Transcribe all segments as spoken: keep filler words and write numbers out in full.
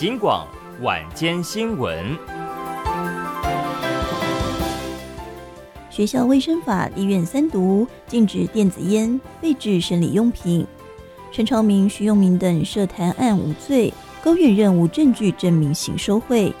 警广晚间新闻。 学校卫生法立院三读，禁止电子烟、废止生理用品。陈超明、徐永明等涉贪案无罪，高院任无证据证明行收贿。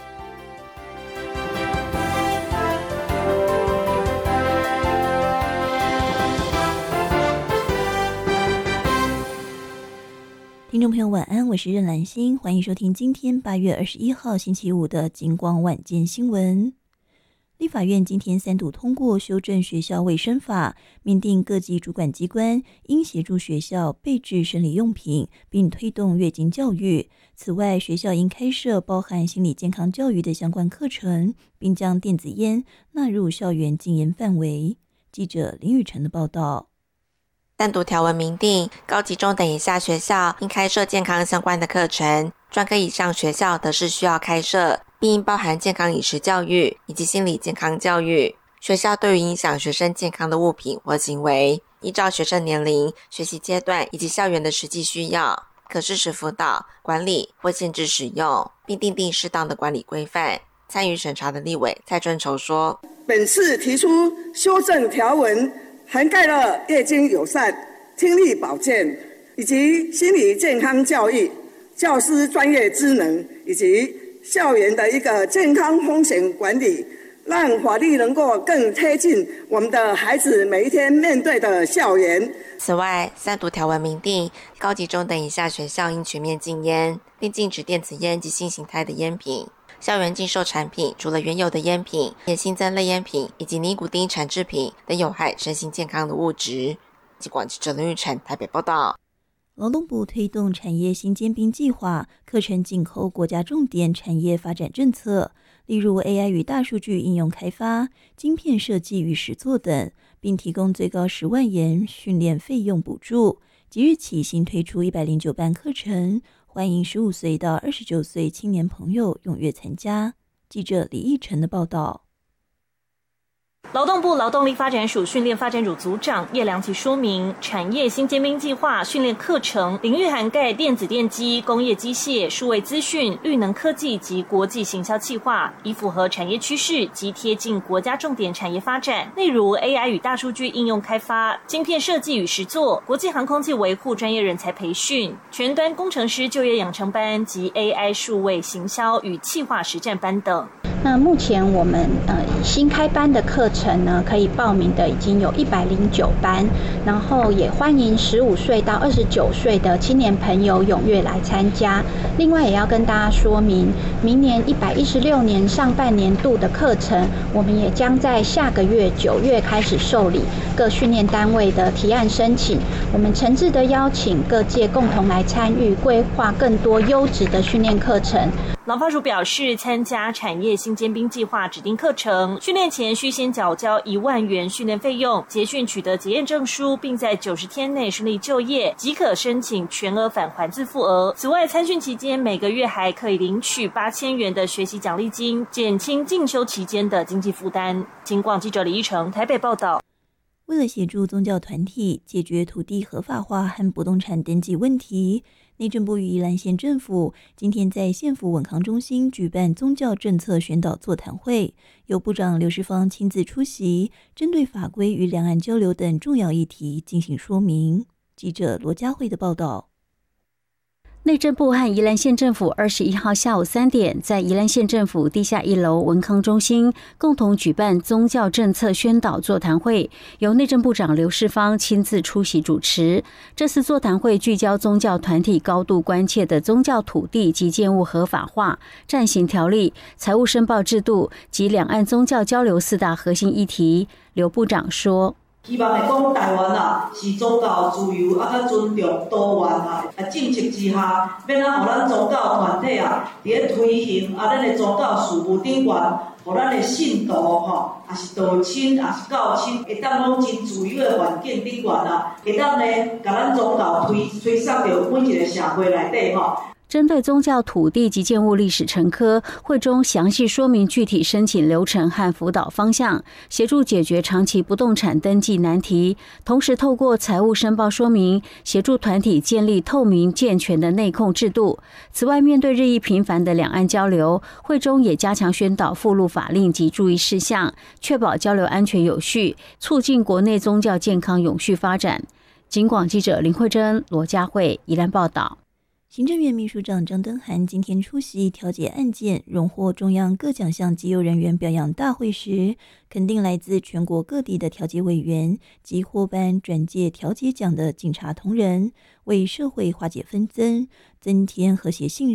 听众朋友晚安，我是任兰心，欢迎收听今天八月二十一号星期五的警广晚间新闻。立法院今天三读通过修正学校卫生法，明定各级主管机关应协助学校备置生理用品，并推动月经教育。此外，学校应开设包含心理健康教育的相关课程，并将电子烟纳入校园禁烟范围。记者林雨晨的报道。 三读条文明定，高级中等以下学校应开设健康相关的课程，专科以上学校则是需要开设，并应包含健康饮食教育以及心理健康教育。学校对于影响学生健康的物品或行为，依照学生年龄、学习阶段以及校园的实际需要，可适时辅导、管理或限制使用，并订定适当的管理规范。参与审查的立委蔡春愁说， 本次提出修正条文，涵盖了月经友善、听力保健以及心理健康教育、教师专业知能以及校园的一个健康风险管理，让法律能够更贴近我们的孩子每一天面对的校园。 此外，三读条文明定，高级中等以下学校应全面禁烟，并禁止电子烟及新形态的烟品。校园禁售产品除了原有的烟品，也新增类烟品以及尼古丁产制品等有害身心健康的物质。记者记者林玉成台北报道。 劳动部推动产业新尖兵计划，课程紧扣国家重点产业发展政策，例如 A I 与大数据应用开发、晶片设计与实作等，并提供最高十万元训练费用补助。即日起新推出一百零九班课程，欢迎十五岁到二十九岁青年朋友踊跃参加。记者李义成的报道。 劳动部劳动力发展署训练发展组组长叶良琪说明，产业新尖兵计划训练课程领域涵盖电子电机、工业机械、数位资讯、绿能科技及国际行销企划，以符合产业趋势及贴近国家重点产业发展，例如 A I 与大数据应用开发、晶片设计与实作、国际航空器维护专业人才培训、全端工程师就业养成班及 A I 数位行销与企划实战班等。 那目前我们呃新开班的课程呢，可以报名的已经有一百零九班，然后也欢迎十五岁到二十九岁的青年朋友踊跃来参加。另外也要跟大家说明，明年一百一十六年上半年度的课程，我们也将在下个月九月开始受理各训练单位的提案申请。我们诚挚的邀请各界共同来参与，规划更多优质的训练课程。 劳发署表示，参加产业新尖兵计划指定课程，训练前需先缴交一万元训练费用，结训取得结验证书，并在九十天内顺利就业，即可申请全额返还自付额。此外，参训期间每个月还可以领取八千元的学习奖励金，减轻进修期间的经济负担。警广记者李一成台北报道。 为了协助宗教团体解决土地合法化和不动产登记问题，内政部与宜兰县政府今天在县府文康中心举办宗教政策宣导座谈会，由部长刘世芳亲自出席，针对法规与两岸交流等重要议题进行说明。记者罗佳慧的报道。 内政部和宜兰县政府二十一号下午三点，在宜兰县政府地下一楼文康中心共同举办宗教政策宣导座谈会，由内政部长刘世芳亲自出席主持。这次座谈会聚焦宗教团体高度关切的宗教土地及建物合法化、暂行条例、财务申报制度及两岸宗教交流四大核心议题。刘部长说， 希望会讲台湾啊是宗教自由啊，较尊重多元啊，啊政策之下，免啊，互咱宗教团体啊，伫咧推行啊，咱的宗教事务顶悬，互咱的信徒吼，也是道亲，也是教亲，会当拢真自由的环境顶悬啊，会当呢，甲咱宗教推推送到每一个社会内底吼。 针对宗教土地及建物历史陈科，会中详细说明具体申请流程和辅导方向，协助解决长期不动产登记难题，同时透过财务申报说明，协助团体建立透明健全的内控制度。此外，面对日益频繁的两岸交流，会中也加强宣导附录法令及注意事项，确保交流安全有序，促进国内宗教健康永续发展。警广记者林慧珍、罗佳慧宜兰报道。 行政院秘书长张敦涵今天出席调解案件荣获中央各奖项绩优人员表扬大会时，肯定来自全国各地的调解委员及获颁转介调解奖的警察同仁，为社会化解纷争，增添和谐信任。